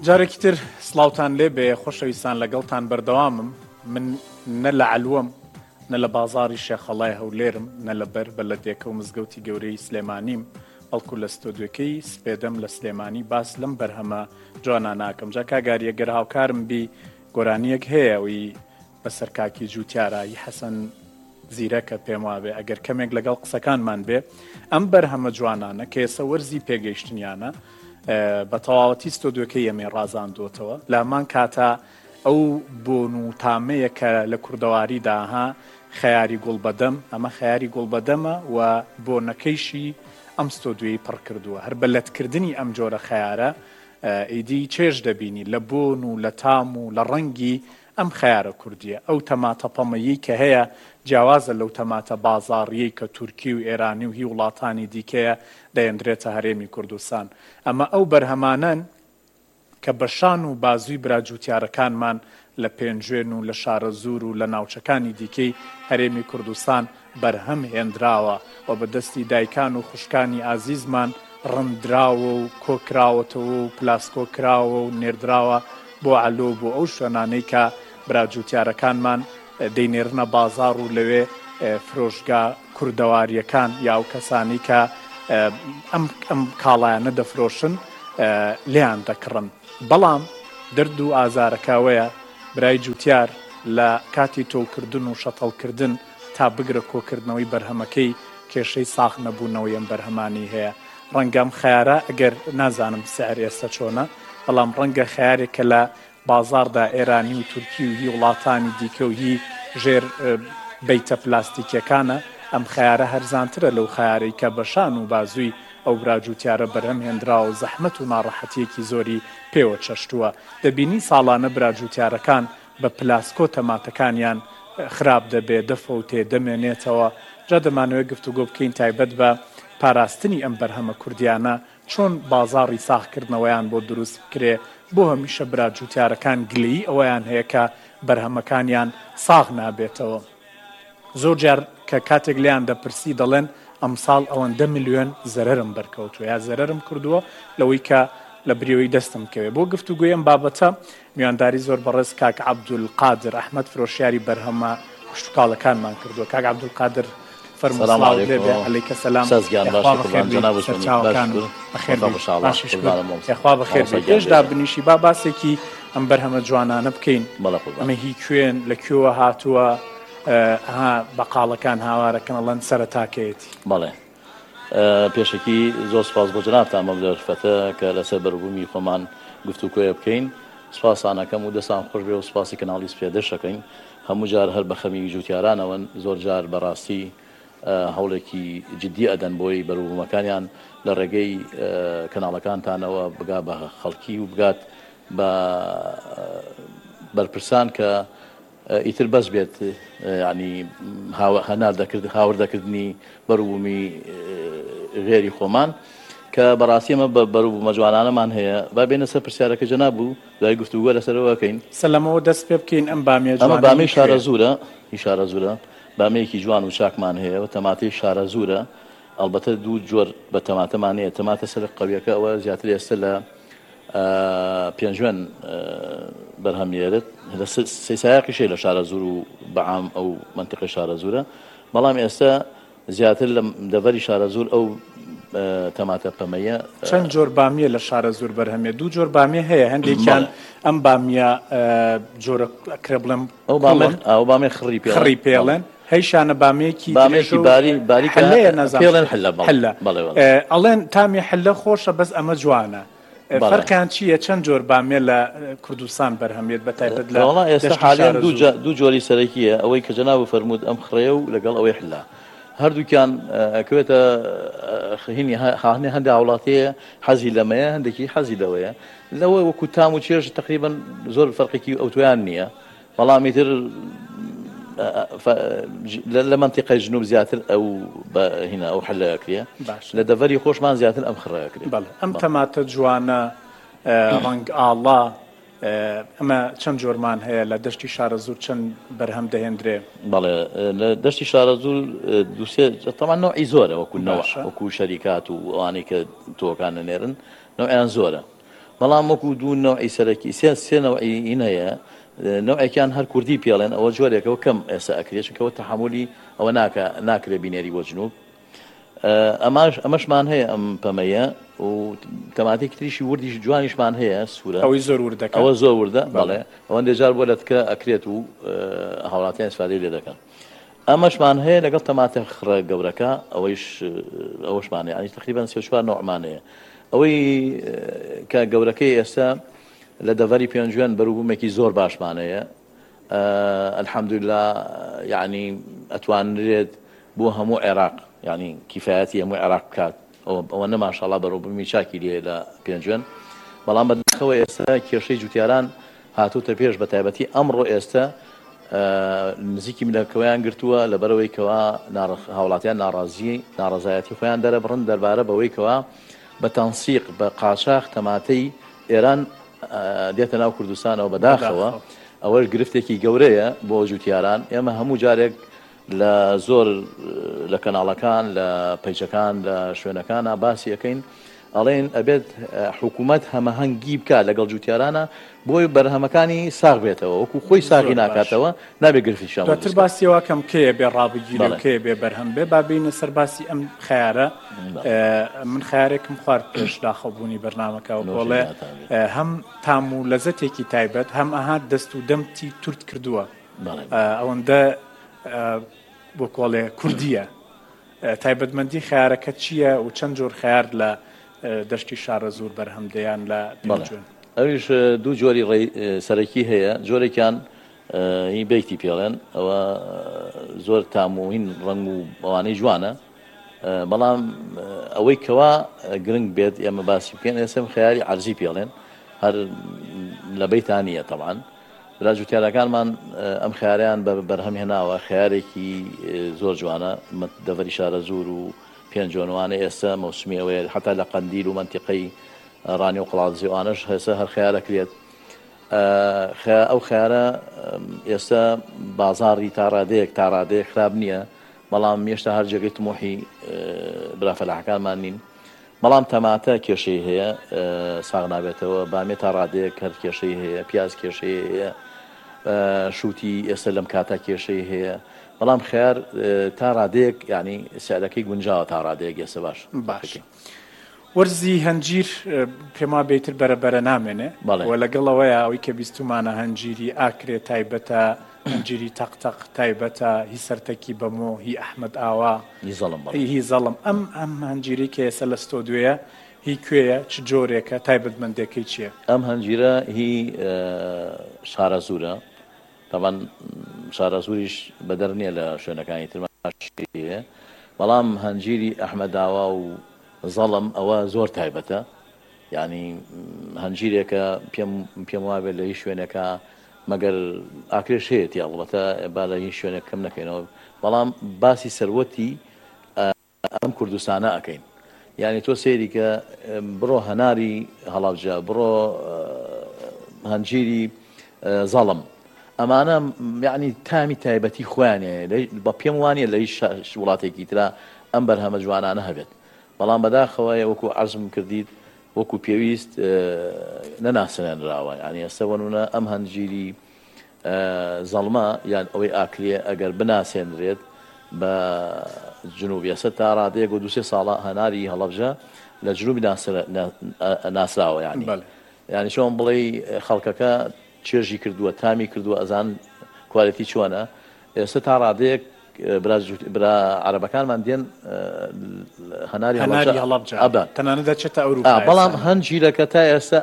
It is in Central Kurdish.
جارێکی تر سڵاوتان لێ بێ خۆشەویستان لەگەڵتان بەردەوامم من نە لە عەلوەم نە لە بازاڕی شێخەڵای هەولێرم نە لەبەر بەلەدێکە و مزگەوتی گەورەی سلێمانیم بەڵکو لە ستۆدیۆکەی سپێدەم لە سلێمانی باس لەم بەرهەمە جوانان ناکەم جا کاگاریە گەر هاوکارم بی گۆرانیەک هەیە وی بەسەر کاکی جووتیارایی حەسەن زیرەکە پێم وابێ ئەگەر کەمێک لەگەڵ قسەکانمان بێ ئەم بەرهەمە جوانانە کە ئێستا وەرزی پێگەیشتنیانە بە تەواوەتی ستۆدیۆکەی ئەمێ ڕازاندوتەوە لامان کاتە ئەو بۆن و تامەیە کە لە کوردەواریدا ها خەیاری گوڵبەدەم ئەمە خەیاری گوڵبەدەمە و بۆنەکەیشی ئەم ستۆدیۆی پڕ کردووە هەر بەلەتکردنی ئەم جۆرە خەیارە ئیدی چێژ دەبینی لە بۆن و لە تام و لە ڕەنگی ئەم خەیارە کوردیە ئەو تەماتە پەمەیی کە هەیە جیاوازە لەو تەماتە بازاڕیەی کە تورکی و ئێرانی و هی وڵاتانی دیکەیە دەیەندرێتە هەرێمی کوردستان ئەمە ئەو بەرهەمانن کە بە شان و بازووی براجووتیارەکانمان لە پێنجێن و لە شارە زور و لە ناوچەکانی دیکەی هەرێمی کوردستان بەرهەم هێنراوە و بەدەستی دایکان و خوشکانی ئازیزمان ڕندراوە و کۆکراوەتەوە و پلاسکۆکراوە و نێردراوە بۆ عەلۆ بۆ ئەو شوێنانەی کە براجووتیارەکانمان دەینێرنە بازاڕ و لەوێ فرۆشگا کوردەواریەکان یا ئەو کەسانی کە ئەم کاڵایانە دەفرۆشن لیان دەکڕن بەڵام دەرد و ئازارەکەوەیە برای جووتیار لە کاتی تۆکردن و شەتەڵکردن تا بگرە کۆکردنەوەی بەرهەمەکەی کێشەی ساخ نەبوونەوەی ئەم بەرهەمانی هەیە ڕەنگەم خەیارە ئەگەر نازانم سعر ئێستا چۆنە بەڵام ڕەنگە خەیارێک کە لە بازاردا ئێرانی و تورکی و هی وڵاتانی دیکە و هی ژێر بەیتە پلاستیکیەکانە ئەم خەیارە هەرزانترە لەو خەیارەی کە بەشان و بازووی ئەو براجووتیارە بەرهەم هێنراوە و زەحمەت و ناڕەحەتیەکی زۆری پێوە چەشتووە دەبینی ساڵانە براجووتیارەکان بە پلاسکۆ تەماتەکانیان خراپ دەبێت دەفە و تێدەمێنێتەوە جا دەمانەوەی گفتوگۆ بکەین تایبەت بە پاراستنی ئەم بەرهەمە کوردیانە چۆن بازاڕی ساخکردنەوەیان بۆ دروست بکرێ بۆ هەمیشە براجووتیارەکان گلەیی ئەوەیان هەیە کە بەرهەمەکانیان ساغ نابێتەوە زۆر جار کە کاتێک لیان دەپرسی دەڵێن ئەمساڵ ئەوەندە ملیۆن زەرەرم بەرکەوتووە یا زەرەرم کردووە لەوەی کە لە بریەوەی دەستم کەوێ بۆ گفتوگوی ئەم بابەتە میوانداری زۆر بەڕێز کاک عەبدولقادر ئەحمەد فرۆشیاری بەرهەمە خوشکاڵەکانمان کردووە کاک عەبدولقادر السلام عليكم عليك السلام سازگان باش جناب اخوا بخير بێژ دابنیشی با باسێکی ئەم بەرهەمە جوانانە بکەین ئەمە هی کوێن لە کوێوە هاتووە بەقاڵەکان هاوارەکەن ئەڵەن سەرەتاکەیەتی بەڵێ پێشەکی زۆر سپاس بۆ جنابتان مەم دەرفەتە کە لەسەر بەربوومی خۆمان گفتوگۆیە بکەین سپاسانەکەم و دەستان خۆش بێ و سپاسی کەناڵی سپێدەشەکەین هەموو جار هەر بە خەمی جووتیارانەوەن زۆر جار بەڕاستی هەوڵێکی جددی ئەدەن بۆی بەروبوومەکانیان لە ڕێگەی کەناڵەکانتانەوە بگا بە خەڵکی و بگات بە بەرپرسان کە ئیتر بەس بێت ینی هاوردەکردنی بەروبوومی غێری خۆمان کە بەڕاستی ئەمە بەروبوومە جوانانەمان هەیە با بێنە سەر پرسیارەکە جەناب بوو دوای گفتوگۆ لەسەرەوەکەین سەلەمەوە دەست پێ بکەین ئەم بامێ ئەمە بامەی شارە زورە شارە زورە بامەیەکی جوان و چاکمان هەیە و تەماتەی شارە زورە ئەلبەتە دوو جۆر بە تەماتەمان هەیە تەماتە سەر قەویەکە ئەوە زیاتر ئێستا لە پێنجوێن بەرهەمێرت لە سەیسایەقیشەی لە شارە زور و بەعام ئەو منتیقی شارە زورە بەڵام ئێستا زیاتر لە دەڤەری شارە زور ئەو تەماتە پەمەیە چەند جۆر بامیە لە شارە زور بەرهەمێ دوو جۆر بامیە هەیە هەندێکیان ئەم بامیە جۆرە ئەکرێ بڵێم ئەو بامی خڕی پێڵێن هەیشانە بامێکی باریکە ئەڵێن تامی حلە خۆشە بەس ئەمە جوانە فەرقیان چییە چەند جۆر بامێ لە کوردستان بەرهەمێت بە تایبەت لە ئێستا حالیان دوو جۆری سەرەکیە ئەوەی کە جەناب فەرموود ئەم خڕێ و لەگەڵ ئەوەی حلا هەردووکیان ئەکەوێتە هەنی هەندێک وڵاتەیە حەزی لەمەیە هەندێکی حەزی لەوەیە لەوە وەکو تام و چێژ تقریبا زۆر فەرقێکی ئەوتویان نییە بەڵامی تر لە منتیقەی جنوب زیاتر ئەو هینا ئەو حەلەکرێ لە دەڤەری خۆشمان زیاتر ئەم خڕەکرێ ئەم تەماتە جوانە ڕەنگ ئاڵا ئەمە چەند جۆرمان هەیە لە دەشتی شارە زور چەند بەرهەم دەهێنرێ بەڵێ لە دەشتی شارە زور دووسێ تەمان نوعی زۆرە وەکو شەریکات و ئەوانەی کە تۆکان نێرن نوعیان زۆرە بەڵام وەکو دوو نەوعی سەرەکی سێ نەوعی هەیە نەوعێکیان هەر کوردی پێڵێن ئەوە جۆرێکەوە کەم ئێستا ئەکرێت چونکەوە تەحملی ئەوە ناکرێت بینێری بۆ جنوب ئەمەشمان هەیە ئەم پەمەیە و تەماتێکی تریشی وردیش جوانیشمان هەیە سوورە ئەوەی زۆر وردەکە ئەوە زۆر وردە بەڵێ ئەوەندە جار بۆ لەتکە ئەکرێت و هاوڵاتیان استفادەی لێ دەکەن ئەمەشمان هەیە لەگەڵ تەماتە خڕە گەورەکە ئەوەشمان هەیە ینی تقریباً 34 نوعمان هەیە ئەوەی کە گەورەکەی ئێستا لە دەڤەری پێنجوێن بەرووبوومێکی زۆر باشمان هەیە الحەمدوللا یعنی ئەتوانرێت بۆ هەموو عێراق ینی کیفایەتی هەموو عێراق بکات ئەوە نەماشەڵڵا بەرووبوومی چاکی لێ لە پێنجوێن بەڵام بەداخەوە ئێستا کێشەی جوتیاران هاتووتە پێش بە تایبەتی ئەمڕۆ ئێستا نزیکی ملەکەوەیان گرتووە لەبەرەوەی کەوا هاوڵاتیان ناڕەزایەتی خۆیان دەرەبڕن دەربارە بەوەی کەوا بە تەنسیق بە قاچاق تەماتەی ئێران دێتە ناو کوردستانەوە بەداخەوە ئەوە گرفتێکی گەورەیە بۆ جوتیاران ئێمە هەموو جارێک لە زۆر لە کەناڵەکان لە پەیچەکان لە شوێنەکانە باسی ئەەکەین ئەڵێن ئەبێت حکوومەت هەمەهەنگی بکات لەگەڵ جوتیارانە بۆی بەرهەمەکانی ساغ بێتەوە وەکو خۆی ساغی ناکاتەوە نابێ گرفتیشان دواتر باسیەوە کەم کێ بێ ڕابگیری و کێ بێ بەرهەم بێ با بینە سەر باسی ئەم خیارە من خیارێکم خوارد پێش داخەبوونی بەرنامەکە و بۆڵێ هەم تام و لەزەتێکی تایبەت هەم ئەها دەست و دەمتی تورت کردووە ئەوەندە بۆ کۆڵێ کوردیە تایبەتمەندی خیارەکە چییە و چەند جۆر خیار لە دەشتی شارە زۆر بەرهەمدەیان لە پێنجوێن ئەویش دوو جۆری سەرەکی هەیە جۆرێکیان هی بیتی پێڵێن ئەوە زۆر تاموهین ڕنگ و ئەوانەی جوانە بەڵام ئەوەی کەوا گرنگ بێت ئێمە باسی بکەین ئێسم خیاری عەرزی پێڵێن هەر لە بەیتانیە تەبعاً برا جوتیارەکانمان ئەم خیاریان بە بەرهەم هێناوە خیارێکی زۆر جوانە دەڤەری شارە زۆر و پێنجۆنوانە ئێستا مەوسمی ئەوەیە حتا لە قەندیل و منتیقەی ڕانی و قڵاتزیوانش هێستا هەر خیارەکرێت ئەو خیارە ئێستا بازاڕی تا ڕادەیەک خراب نییە بەڵام هێشتا هەر جێگەی تمۆحی برافەلاحەکانمان نین بەڵام تەماتە کێشەی هەیە ساغ نابێتەوە بامێ تا ڕادەیەک هەر کێشەی هەیە پیاز کێشەی هەیە شووتی ئێستا لەم کاتە کێشەی هەیە بەڵام خیار تا ڕادەیەک ینی سیادەکەی گونجاوە تا ڕادەیەک ئێستا باش وەرزی هەنجیر پێما بێتر بەرەبەرە نامێنێ و لەگەڵەوەیە ئەوەی کە بیستمانە هەنجیری ئاکرێ تایبەتە هەنجیری تەقتەق تایبەتە هی سەرتەکی بەمۆ هی ئەحمەد ئاوا هی زەڵم ئەم هەنجیری کە ئێستا لە ستۆدیۆیە هی کوێیە چ جۆرێکە تایبەتمەندەکەی چییە؟ ئەم هەنجیرە هی شارە زوورە تەمان شارە زووریش بەدەر نییە لە شوێنەکانی ترماشەیە بەڵام هەنجیری ئەحمەد ئاوا و زەڵم ئەوە زۆر تایبەتە یعنی هەنجیرێکە پێم وابێت لە هیچ شوێنەکە مەگەر ئاکرێش هەیەی ئەڵبەتە با لە هیچ شوێنێک کەم نەکەینەوە بەڵام باسی سەروەتی ئەم کوردستانە ئەەکەین یعنی تۆ سێری کە بڕۆ هەناری هەڵابجا بڕۆ هەنجیری زەڵم ئەمانە یعنی تامی تایبەتی خۆیانێ بە پێم وانە لە هیچ وڵاتێکی ترا ئەم بەرهەمە جوانانە هەبێت بەڵام بەداخەوەی وەکو عەرزم کردیت وەکو پێویست نەناسێنراوە ینی ئێستا وەنونە ئەم هەنجیری زەڵمە یان ئەوەی ئاکرێ ئەگەر بناسێنرێت بە جنوبی ئێستا تا ڕادەیەک و 2-3 ساڵە هەناری هەڵەبجە لە جنوبی ناسراوە ینی چۆن بڵێ خەڵکەکە چێژی کردووە تامی کردووە ئەزان کوالەتی چۆنە ئێستا تا ڕادەیەک برا عەرەبەکانمان دێن هەناری هەڵەبجە تەنانەت دەچێتە ئەوروپا بەڵام هەنجیرەکە تا ئێستا